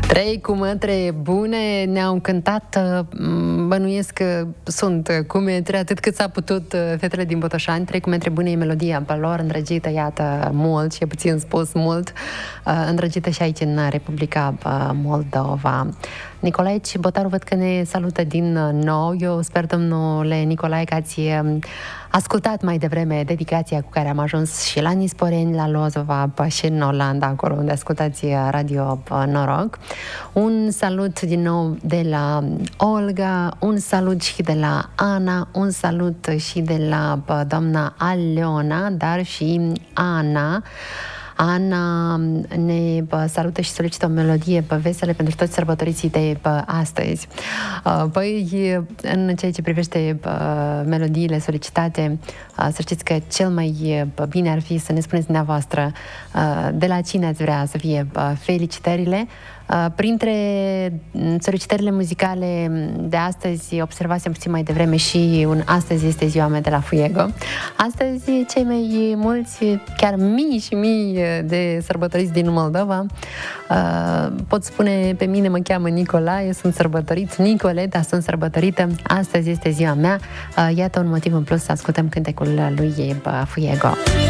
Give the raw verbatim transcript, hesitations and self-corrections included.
Trei cumetre bune ne-au cântat, bănuiesc că sunt cumetre atât cât s-a putut fetele din Botoșani. Trei cumetre bune e melodia pe lor, îndrăgită, iată, mult și e puțin spus mult, îndrăgită și aici în Republica Moldova. Nicolae Botaru, văd că ne salută din nou. Eu sper, domnule Nicolae, că ați ascultat mai devreme dedicația cu care am ajuns și la Nisporeni, la Lozova și în Olanda, acolo unde ascultați Radio Noroc. Un salut din nou de la Olga, un salut și de la Ana, un salut și de la doamna Aleona, dar și Ana. Ana ne salută și solicită o melodie veselă pentru toți sărbătoriții de astăzi. Păi, în ceea ce privește melodiile solicitate, să știți că cel mai bine ar fi să ne spuneți dumneavoastră de la cine ați vrea să fie felicitările. Printre solicitările muzicale de astăzi, observasem puțin mai devreme și un Astăzi este ziua mea de la Fuego. Astăzi, cei mai mulți, chiar mii și mii de sărbătoriți din Moldova, pot spune, pe mine mă cheamă Nicolae, sunt sărbătorit, Nicole, dar sunt sărbătorită, astăzi este ziua mea. Iată un motiv în plus să ascultăm cântecul lui Fuego.